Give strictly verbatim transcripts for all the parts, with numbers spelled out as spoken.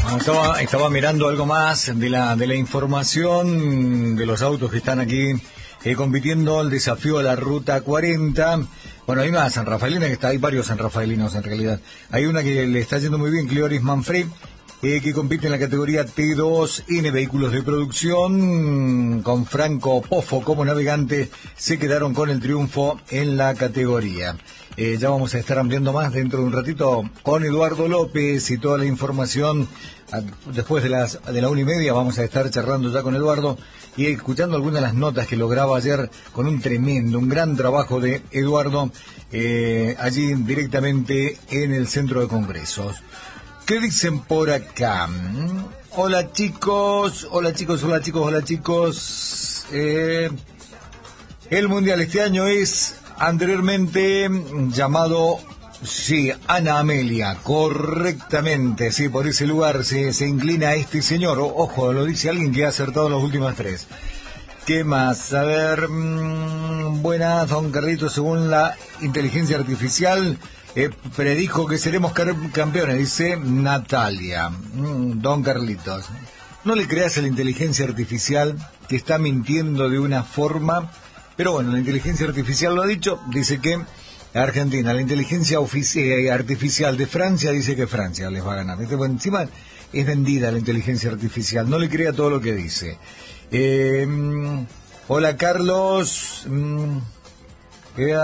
Estaba, estaba mirando algo más de la de la información de los autos que están aquí eh, compitiendo el desafío a la Ruta cuarenta. Bueno, hay una San Rafaelina que está, hay varios San Rafaelinos en realidad. Hay una que le está yendo muy bien, Cleoris Manfred, eh, que compite en la categoría T dos N Vehículos de Producción, con Franco Poffo como navegante, se quedaron con el triunfo en la categoría. Eh, ya vamos a estar ampliando más dentro de un ratito con Eduardo López y toda la información. Después de las de la una y media vamos a estar charlando ya con Eduardo y escuchando algunas de las notas que lograba ayer con un tremendo, un gran trabajo de Eduardo eh, allí directamente en el centro de congresos. ¿Qué dicen por acá? Hola chicos, hola chicos, hola chicos, hola chicos. Eh, el mundial este año es anteriormente llamado, sí, Ana Amelia, correctamente, sí, por ese lugar se, se inclina este señor. O, ojo, lo dice alguien que ha acertado las últimas tres. ¿Qué más? A ver, mmm, buenas, don Carlitos, según la inteligencia artificial, eh, predijo que seremos campeones, dice Natalia. Mm, don Carlitos, no le creas a la inteligencia artificial que está mintiendo de una forma. Pero bueno, la inteligencia artificial lo ha dicho, dice que Argentina, la inteligencia ofici- artificial de Francia dice que Francia les va a ganar. Este, bueno, encima es vendida la inteligencia artificial, no le crea todo lo que dice. Eh, hola Carlos, eh,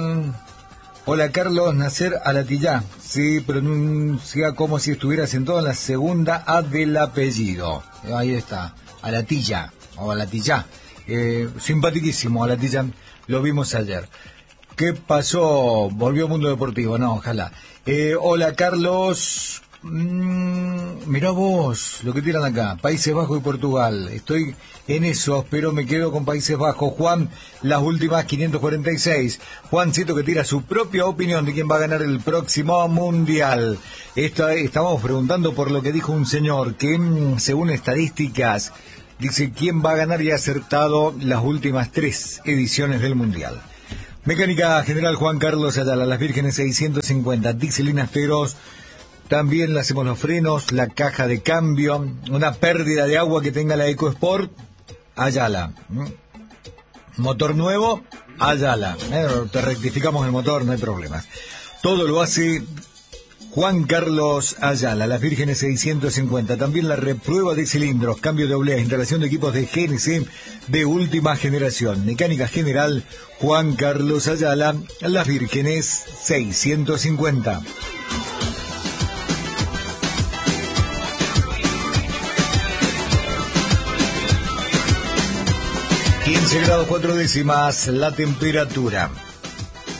hola Carlos Nacer Alatillá, sí, pronuncia como si estuviera sentado en la segunda A del apellido. Ahí está, Alatilla o Alatillá. Eh, simpaticísimo, Alatilla, lo vimos ayer. ¿Qué pasó? Volvió Mundo Deportivo, no, ojalá. Eh, hola Carlos, mm, mirá vos lo que tiran acá, Países Bajos y Portugal. Estoy en eso, pero me quedo con Países Bajos. Juan, las últimas quinientos cuarenta y seis. Juancito que tira su propia opinión de quién va a ganar el próximo mundial. Esta, estábamos preguntando por lo que dijo un señor que, según estadísticas, dice quién va a ganar y ha acertado las últimas tres ediciones del Mundial. Mecánica General Juan Carlos Ayala, Las Vírgenes seiscientos cincuenta, Dixelinas Feroz, también le hacemos los frenos, la caja de cambio, una pérdida de agua que tenga la EcoSport, Ayala. Motor nuevo, Ayala. Eh, te rectificamos el motor, no hay problemas. Todo lo hace Juan Carlos Ayala, Las Vírgenes seiscientos cincuenta. También la reprueba de cilindros, cambio de obleas, instalación de equipos de G N C de última generación. Mecánica General Juan Carlos Ayala, Las Vírgenes seiscientos cincuenta. quince grados cuatro décimas la temperatura.